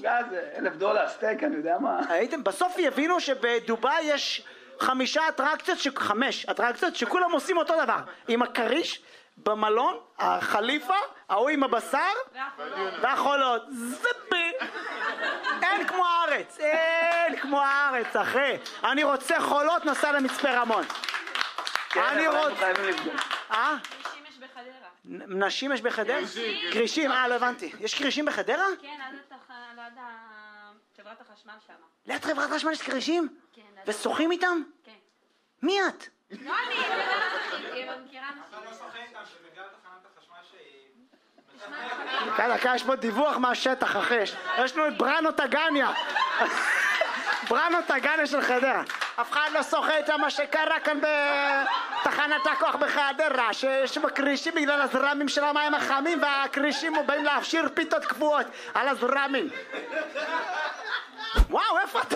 עוגה זה $1,000 סטייק, אני יודע מה. הייתם, בסוף יבינו שבדובאי יש 5 אטרקציות שכולם עושים אותו דבר. עם הכריש במלון, החליפה, ההוא עם הבשר והחולות. זפי. אין כמו הארץ, אחי. אני רוצה חולות, נסע למצפה רמון. אני רוצה... נשים יש בחדרה. נשים יש בחדרה? קרישים, לא הבנתי. יש קרישים בחדרה? כן, עד חברת החשמל שם. ליד חברת החשמל יש קרישים? כן. ושוחים איתם? כן. מי את? לא אני, אני מכירה נשים. דקה, יש פה דיווח מהשטח, אחי. יש לנו את בראנו טגניה. בראנו טגניה של חדרה. אף אחד לא שוחה איתה מה שקרה כאן בתחנת הכוח בחדרה, שיש בקרישים בגלל הזרמים של המים החמים, והקרישים באים להפשיר פיתות קבועות על הזרמים. וואו, איפה אתם?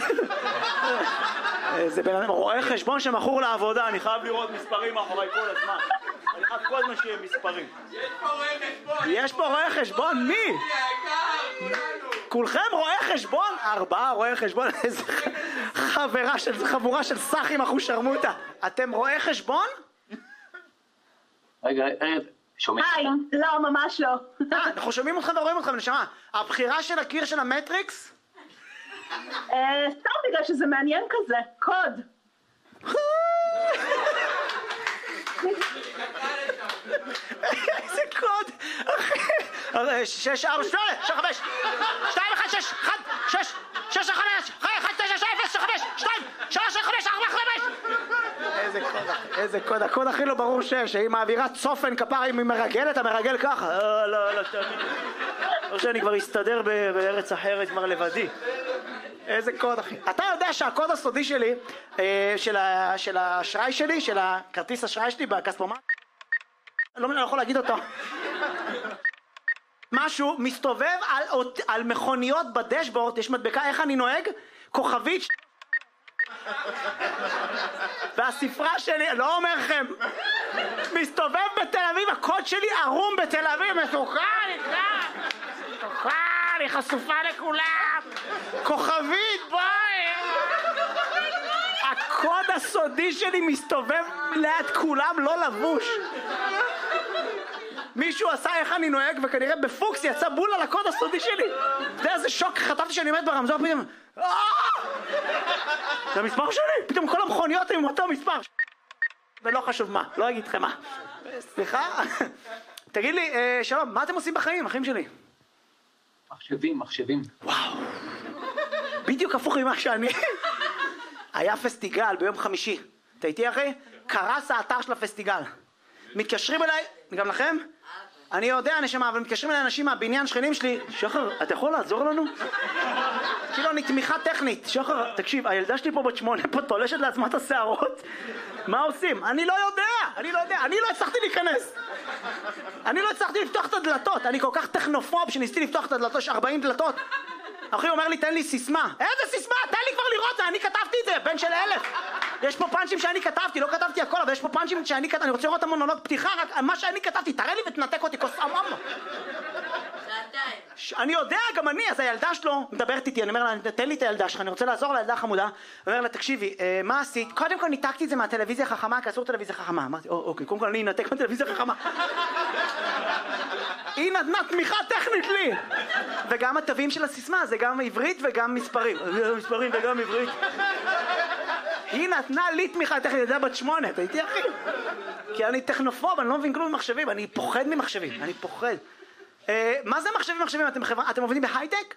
זה בן אדם רואה חשבון שמכור לעבודה, אני חייב לראות מספרים מאחורי כל הזמן. אני חייב כל הזמן שיהיה מספרים. יש פה רואה חשבון, מי? כולכם רואי חשבון? 4 רואי חשבון, איזה חבורה של סחים אחושרמוטה. אתם רואי חשבון? רגע, שומעים? היי, לא, ממש לא. אנחנו שומעים אותך ורואים אותך, ונשמה. הבחירה של הקיר של המטריקס? סתם בגלל שזה מעניין כזה, קוד. איזה קוד? 6, 4, 8, 5, 2, 1, 6, 1, 6, 6, 5, 1, 9, 0, 5, 2, 3, 5, 4, 5. איזה קוד? הקוד הכי לא ברור שהיא מעבירה צופן כפרה, אם היא מרגלת, המרגל ככה. לא, תאמין. לא שאני כבר אסתדר בארץ אחרת כבר לבדי. איזה קוד, אחי. אתה יודע שהקוד הסודי שלי, של האשראי שלי, של הכרטיס אשראי שלי בכספומט, לא יכול להגיד אותו. משהו מסתובב על מכוניות בדשבורד, יש מדבקה איך אני נוהג, כוכבית, והספרה שלי, לא אומר לכם, מסתובב בתל אביב, הקוד שלי ערום בתל אביב, מסוכן, היא חשופה לכולם, כוכבית, בואי. הקוד הסודי שלי מסתובב ליד כולם, לא לבוש. מישהו עשה איך אני נוהג, וכנראה בפוקס יצא בול על הקוד הסודי שלי. אתה יודע איזה שוק, חטפתי שאני עומד ברמזור, פתאום זה המספר שלי, פתאום כל המכוניות עם אותו מספר. ולא חשוב מה, לא אגיד לכם מה. סליחה? תגיד לי, שלום, מה אתם עושים בחיים, אחים שלי? מחשבים. וואו, בדיוק הפוך ממה שאני. היה פסטיגל ביום חמישי, אתה איתי אחי? קרס האתר של הפסטיגל. מתקשרים אליי, גם לכם? אני יודע נשמה, אבל מתקשרים אליי אנשים מהבניין, שכנים שלי. שחר, אתה יכול לעזור לנו? כאילו אני תמיכה טכנית. שחר, תקשיב, הילדה שלי פה בת 8 פה תולשת לעצמה את השערות. מה עושים? אני לא יודע. אני לא הצלחתי להיכנס. אני לא הצלחתי לפתוח את הדלתות. אני כל כך טכנופוב שניסיתי לפתוח את הדלתות, יש 40 דלתות. אחי אומר לי, תן לי סיסמה. איזה סיסמה? תן לי כבר לראות, אני כתבתי את זה, בן של 1000. יש פה פאנצ'ים שאני כתבתי, לא כתבתי הכל, אבל יש פה פאנצ'ים שאני כתבתי, אני רוצה לראות את המונולוג פתיחה, רק מה שאני כתבתי, תראה לי ותנתק אותי, כוס אממה. אני יודע, גם אני, אז הילדה שלו מדברת איתי, אני אומר לה, תן לי את הילדה שלך, אני רוצה לעזור לילדה החמודה. אני אומר לה, תקשיבי, מה עשית? קודם כל ניתקתי את זה מהטלוויזיה החכמה, כי אסור טלוויזיה חכמה. אמרתי, אוקיי, קודם כל אני אנתק מהטלוויזיה החכמה. היא נתנה תמיכה טכנית לי. וגם התווים של הסיסמה, זה גם עברית וגם מספרים. מספרים וגם עברית. היא נתנה לי תמיכה טכנית, זה בת 8, אתה איתי אחי? כי אני טכנופוב, אני לא מבין כלום במחשבים, אני פוחד ממחשבים, אני פוחד. מה זה מחשבים? אתם עובדים בהייטק?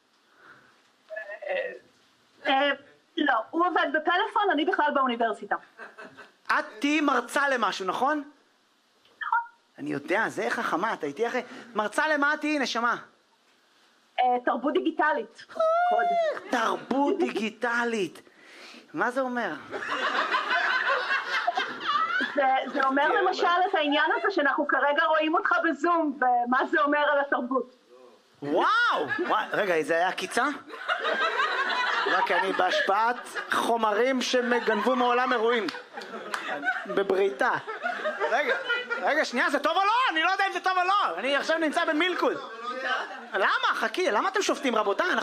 לא, הוא עובד בפלאפון, אני בכלל באוניברסיטה. את תהי מרצה למשהו, נכון? נכון. אני יודע, זה חכמה, אתה איתי אחי? מרצה למה את תהי, נשמה? תרבות דיגיטלית. תרבות דיגיטלית. מה זה אומר? זה אומר למשל את העניין הזה שאנחנו כרגע רואים אותך בזום, ומה זה אומר על התרבות. וואו! רגע, זה היה קיצה? רק אני בהשפעת חומרים שגנבו מעולם אירועים. בבריתה. רגע, שנייה, זה טוב או לא? אני לא יודע אם זה טוב או לא. אני עכשיו נמצא במילקוד. למה? חכי, למה אתם שופטים רבותיי?